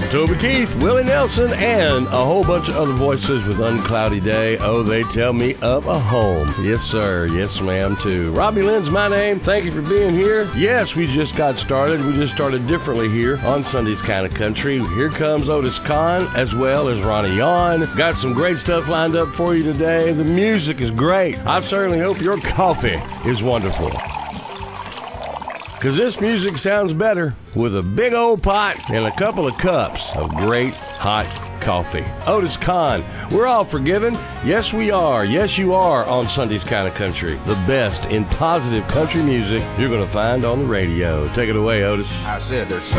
Toby Keith, Willie Nelson, and a whole bunch of other voices with Uncloudy Day. Oh, they tell me of a home. Yes, sir. Yes, ma'am, too. Robbie Lynn's my name. Thank you for being here. Yes, we just got started. We just started differently here on Sunday's Kind of Country. Here comes Otis Kahn as well as Ronnie Yon. Got some great stuff lined up for you today. The music is great. I certainly hope your coffee is wonderful, because this music sounds better with a big old pot and a couple of cups of great hot coffee. Otis Kahn, we're all forgiven. Yes, we are. Yes, you are on Sunday's Kind of Country. The best in positive country music you're going to find on the radio. Take it away, Otis. I said there's